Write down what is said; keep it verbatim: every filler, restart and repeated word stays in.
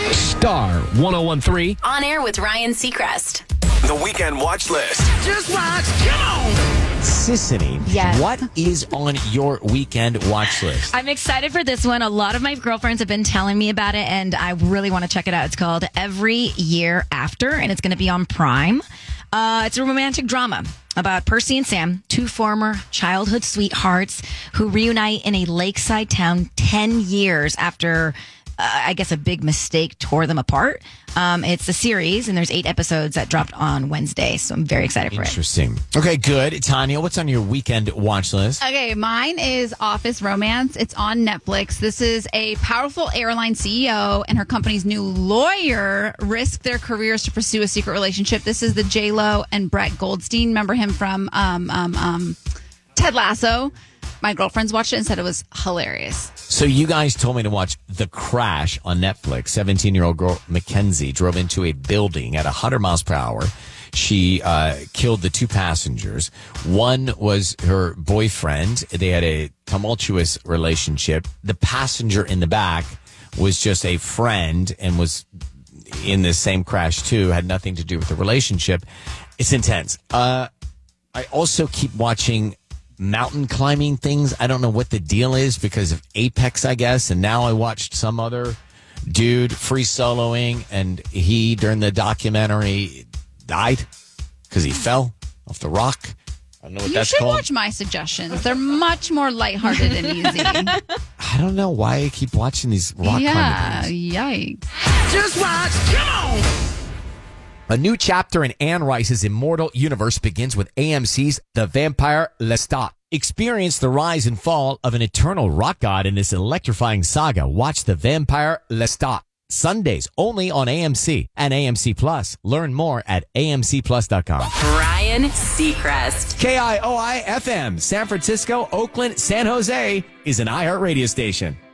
Star ten thirteen. On air with Ryan Seacrest. The Weekend Watch List. Just watch. Come on. Sissany, Yes. what is on your weekend watch list? I'm excited for this one. A lot of my girlfriends have been telling me about it, and I really want to check it out. It's called Every Year After, and it's going to be on Prime. Uh, it's a romantic drama about Percy and Sam, two former childhood sweethearts who reunite in a lakeside town ten years after, uh, I guess, a big mistake tore them apart. Um, it's a series, and there's eight episodes that dropped on Wednesday, so I'm very excited for it. Interesting. Okay, good. Tanya, what's on your weekend watch list? Okay, mine is Office Romance. It's on Netflix. This is a powerful airline C E O and her company's new lawyer risk their careers to pursue a secret relationship. This is the J-Lo and Brett Goldstein. Remember him from um, um, um, Ted Lasso? My girlfriends watched it and said it was hilarious. So you guys told me to watch The Crash on Netflix. seventeen-year-old girl Mackenzie drove into a building at one hundred miles per hour. She uh, killed the two passengers. One was her boyfriend. They had a tumultuous relationship. The passenger in the back was just a friend and was in the same crash too. Had nothing to do with the relationship. It's intense. Uh, I also keep watching mountain climbing things. I don't know what the deal is because of Apex, I guess. And now I watched some other dude free soloing, and he, during the documentary, died because he fell off the rock. I don't know what You that's should called. watch my suggestions. They're much more lighthearted and easy. I don't know why I keep watching these rock yeah, climbing things. yikes. Just watch. Come on. A new chapter in Anne Rice's immortal universe begins with A M C's The Vampire Lestat. Experience the rise and fall of an eternal rock god in this electrifying saga. Watch The Vampire Lestat. Sundays only on A M C and A M C Plus. Learn more at A M C plus dot com. Ryan Seacrest. K I O I F M, San Francisco, Oakland, San Jose is an iHeart radio station.